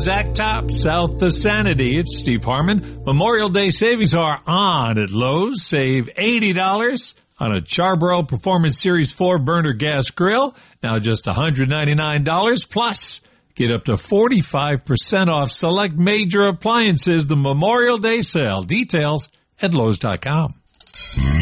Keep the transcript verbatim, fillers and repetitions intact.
Zach Top, south of Sanity. It's Steve Harmon. Memorial Day savings are on at Lowe's. Save eighty dollars on a Charbroil Performance Series four burner gas grill. Now just one hundred ninety-nine dollars. Plus, get up to forty-five percent off select major appliances. The Memorial Day sale. Details at Lowe's dot com.